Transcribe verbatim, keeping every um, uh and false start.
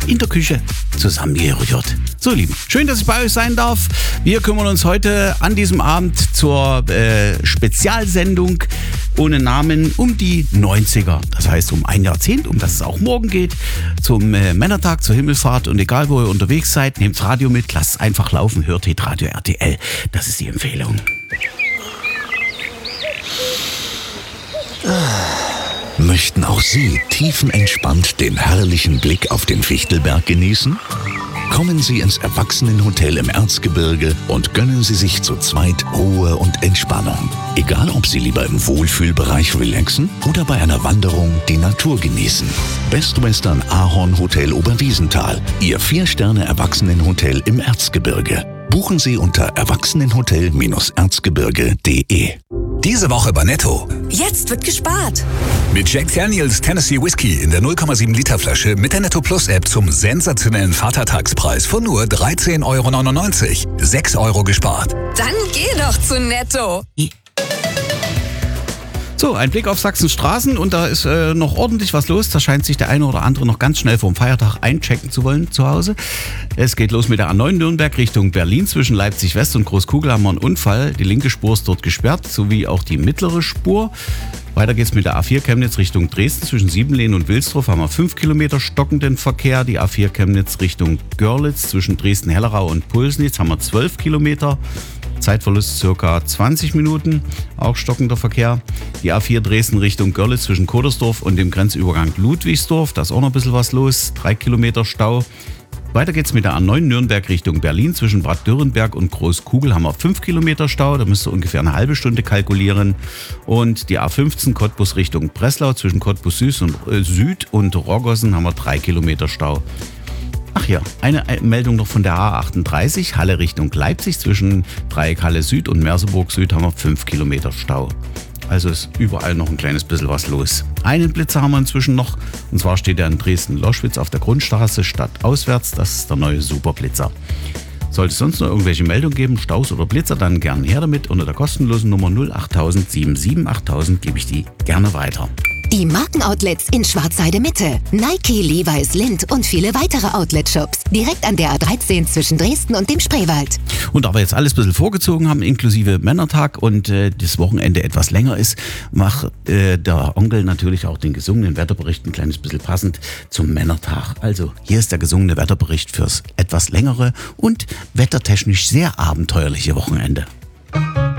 in der Küche zusammengerührt. So, Lieben, schön, dass ich bei euch sein darf. Wir kümmern uns heute an diesem Abend zur äh, Spezialsendung ohne Namen um die neunziger. Das heißt um ein Jahrzehnt, um das es auch morgen geht, zum äh, Männertag, zur Himmelfahrt. Und egal, wo ihr unterwegs seid, nehmt Radio mit, lasst einfach laufen, hört Hitradio R T L. Das ist die Empfehlung. Möchten auch Sie tiefenentspannt den herrlichen Blick auf den Fichtelberg genießen? Kommen Sie ins Erwachsenenhotel im Erzgebirge und gönnen Sie sich zu zweit Ruhe und Entspannung. Egal, ob Sie lieber im Wohlfühlbereich relaxen oder bei einer Wanderung die Natur genießen. Best Western Ahorn Hotel Oberwiesenthal, Ihr Vier-Sterne-Erwachsenenhotel im Erzgebirge. Buchen Sie unter erwachsenenhotel erzgebirge punkt de. Diese Woche bei Netto. Jetzt wird gespart. Mit Jack Daniels Tennessee Whiskey in der null Komma sieben Liter Flasche mit der Netto Plus App zum sensationellen Vatertagspreis von nur dreizehn Euro neunundneunzig. sechs Euro gespart. Dann geh doch zu Netto. So, ein Blick auf Sachsens Straßen und da ist äh, noch ordentlich was los. Da scheint sich der eine oder andere noch ganz schnell vor dem Feiertag einchecken zu wollen zu Hause. Es geht los mit der A neun Nürnberg Richtung Berlin. Zwischen Leipzig West und Großkugel haben wir einen Unfall. Die linke Spur ist dort gesperrt, sowie auch die mittlere Spur. Weiter geht's mit der A vier Chemnitz Richtung Dresden. Zwischen Siebenlehn und Wilsdorf haben wir fünf Kilometer stockenden Verkehr. Die A vier Chemnitz Richtung Görlitz. Zwischen Dresden-Hellerau und Pulsnitz haben wir zwölf Kilometer. Zeitverlust circa zwanzig Minuten, auch stockender Verkehr. Die A vier Dresden Richtung Görlitz zwischen Kodersdorf und dem Grenzübergang Ludwigsdorf, da ist auch noch ein bisschen was los, drei Kilometer Stau. Weiter geht's mit der A neun Nürnberg Richtung Berlin. Zwischen Bad Dürrenberg und Großkugel haben wir fünf Kilometer Stau, da müsst ihr ungefähr eine halbe Stunde kalkulieren. Und die A fünfzehn Cottbus Richtung Breslau zwischen Cottbus Süd und, äh, Süd und Rogossen haben wir drei Kilometer Stau. Ach ja, eine Meldung noch von der A achtunddreißig, Halle Richtung Leipzig. Zwischen Dreieck Halle Süd und Merseburg Süd haben wir fünf Kilometer Stau. Also ist überall noch ein kleines bisschen was los. Einen Blitzer haben wir inzwischen noch, und zwar steht er in Dresden-Loschwitz auf der Grundstraße stadtauswärts. Das ist der neue Superblitzer. Sollte es sonst noch irgendwelche Meldungen geben, Staus oder Blitzer, dann gerne her damit. Unter der kostenlosen Nummer null acht sieben sieben acht null null gebe ich die gerne weiter. Die Markenoutlets in Schwarzheide Mitte. Nike, Levi's, Lindt und viele weitere Outlet-Shops. Direkt an der A dreizehn zwischen Dresden und dem Spreewald. Und da wir jetzt alles ein bisschen vorgezogen haben, inklusive Männertag und äh, das Wochenende etwas länger ist, macht äh, der Onkel natürlich auch den gesungenen Wetterbericht ein kleines bisschen passend zum Männertag. Also hier ist der gesungene Wetterbericht fürs etwas längere und wettertechnisch sehr abenteuerliche Wochenende.